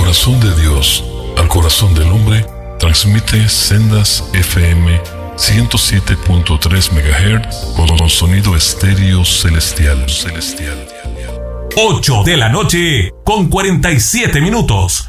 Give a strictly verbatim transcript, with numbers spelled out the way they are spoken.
corazón de Dios al corazón del hombre, transmite Sendas F M ciento siete punto tres megahertz con sonido estéreo celestial. celestial. ocho de la noche con cuarenta y siete minutos.